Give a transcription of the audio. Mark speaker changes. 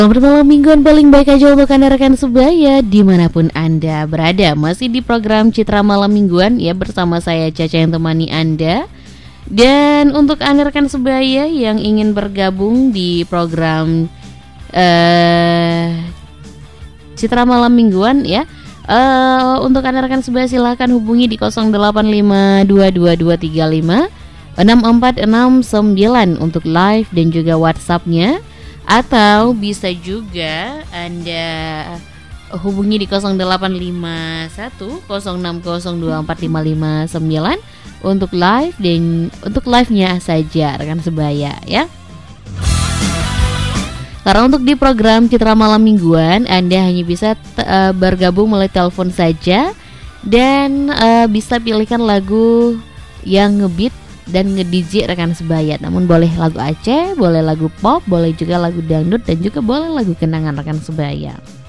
Speaker 1: Selamat malam mingguan paling baik aja untuk Anda rekan sebaya dimanapun Anda berada. Masih di program Citra Malam Mingguan ya, bersama saya Caca yang temani Anda. Dan untuk Anda rekan sebaya yang ingin bergabung di program Citra Malam Mingguan ya, untuk Anda rekan sebaya silakan hubungi di 085222356469 untuk live dan juga WhatsApp-nya. Atau bisa juga Anda hubungi di 085106024559 untuk live dan untuk live-nya saja rekan sebaya ya. Karena untuk di program Citra Malam Mingguan Anda hanya bisa bergabung melalui telepon saja dan bisa pilihkan lagu yang ngebeat dan nge-DJ rekan sebaya. Namun boleh lagu Aceh, boleh lagu pop, boleh juga lagu dangdut dan juga boleh lagu kenangan rekan sebaya.